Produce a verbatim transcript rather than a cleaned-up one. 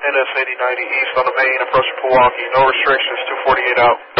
N S eighty ninety east on the main, approaching Milwaukee. No restrictions, two forty-eight out.